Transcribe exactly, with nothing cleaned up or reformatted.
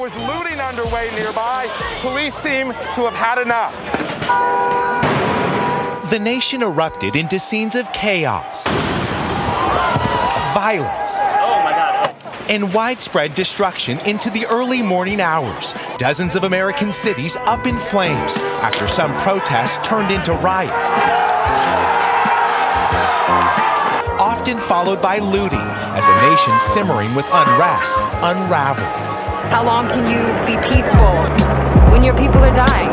was looting underway nearby. Police seem to have had enough. The nation erupted into scenes of chaos, violence, oh my God. and widespread destruction into the early morning hours. Dozens of American cities up in flames after some protests turned into riots, often followed by looting as a nation simmering with unrest unraveled. How long can you be peaceful when your people are dying?